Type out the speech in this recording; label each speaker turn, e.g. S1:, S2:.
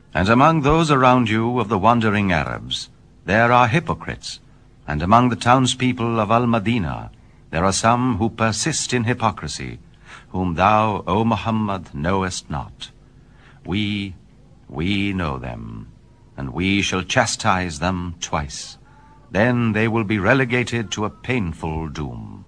S1: And among those around you of the wandering Arabs, there are hypocrites, and among the townspeople of Al-Madinah, there are some who persist in hypocrisy, whom thou, O Muhammad, knowest not. We know them, and we shall chastise them twice. Then they will be relegated to a painful doom.